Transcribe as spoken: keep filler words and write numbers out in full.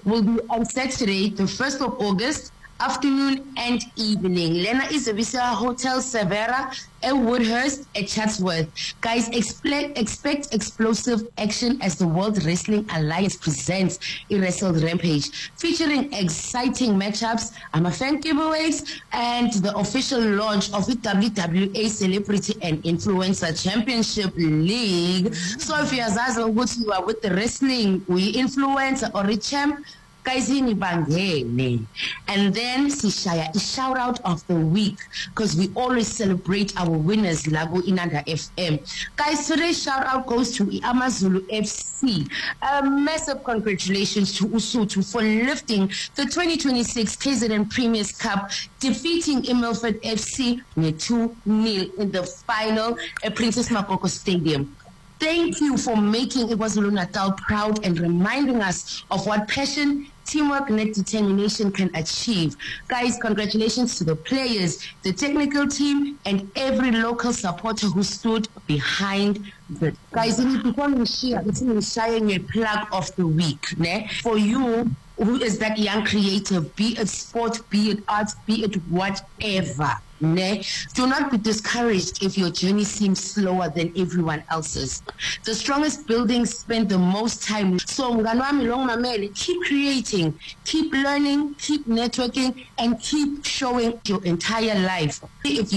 will be on Saturday, the first of August, afternoon and evening. Lena Izabisa Hotel Severa at Woodhurst at Chatsworth. Guys, expect, expect explosive action as the World Wrestling Alliance presents a Wrestle Rampage, featuring exciting matchups, Amafan giveaways, and the official launch of the W W A Celebrity and Influencer Championship League. So if you are with the wrestling, we influencer or a champ, guys, and then Sishaya, a shout out of the week, because we always celebrate our winners, Lago Inanda F M. Guys, today's shout out goes to Amazulu F C. A massive congratulations to Usutu for lifting the twenty twenty-six K Z N Premiers Cup, defeating Milford F C two nil in the final at Princess Makoko Stadium. Thank you for making KwaZulu Natal proud and reminding us of what passion, teamwork, and determination can achieve. Guys, congratulations to the players, the technical team, and every local supporter who stood behind the. Guys, before we share, it's sharing a plug of the week. Ne? For you, who is that young creator, be it sport, be it art, be it whatever. Ne? Do not be discouraged if your journey seems slower than everyone else's. The strongest buildings spend the most time. So keep creating, keep learning, keep networking, and keep showing your entire life. If you